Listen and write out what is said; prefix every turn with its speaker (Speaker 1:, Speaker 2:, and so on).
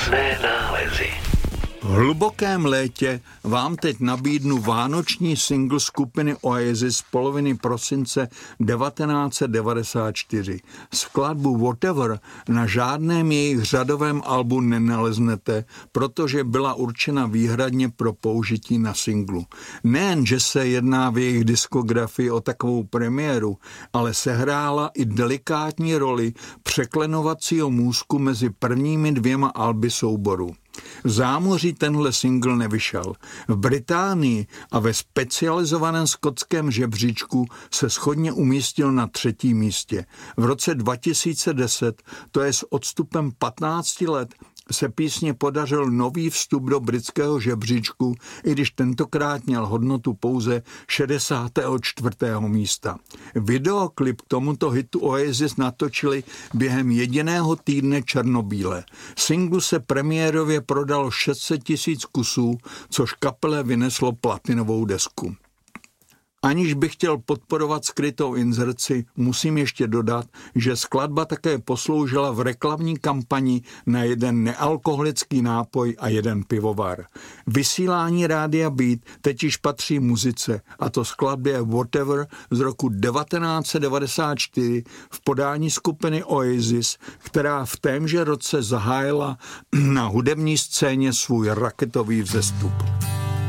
Speaker 1: Krásné nálezy.
Speaker 2: V hlubokém létě vám teď nabídnu vánoční single skupiny Oasis z poloviny prosince 1994. Skladbu Whatever na žádném jejich řadovém albu nenaleznete, protože byla určena výhradně pro použití na singlu. Nejen, že se jedná v jejich diskografii o takovou premiéru, ale sehrála i delikátní roli překlenovacího můstku mezi prvními dvěma alby souboru. V zámoří tenhle single nevyšel. V Británii a ve specializovaném skotském žebříčku se shodně umístil na 3. místě. V roce 2010, to je s odstupem 15 let, se písně podařil nový vstup do britského žebříčku, i když tentokrát měl hodnotu pouze 64. místa. Videoklip k tomuto hitu Oasis natočili během jediného týdne černobíle. Singlu se premiérově prodalo 600 000 kusů, což kapele vyneslo platinovou desku. Aniž bych chtěl podporovat skrytou inzerci, musím ještě dodat, že skladba také posloužila v reklamní kampani na jeden nealkoholický nápoj a jeden pivovar. Vysílání Rádia Beat teď již patří muzice, a to skladbě Whatever z roku 1994 v podání skupiny Oasis, která v témže roce zahájila na hudební scéně svůj raketový vzestup.